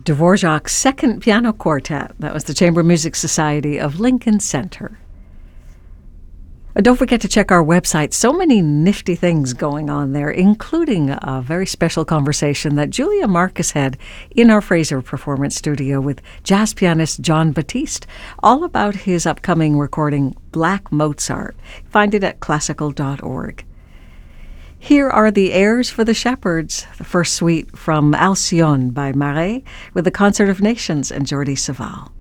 Dvorak's Second Piano Quartet. That was the Chamber Music Society of Lincoln Center. Don't forget to check our website. So many nifty things going on there, including a very special conversation that Julia Marcus had in our Fraser Performance Studio with jazz pianist Jon Batiste, all about his upcoming recording, Black Mozart. Find it at classical.org. Here are the airs for the Shepherds, the first suite from Alcyone by Marais, with the Concert of Nations and Jordi Savall.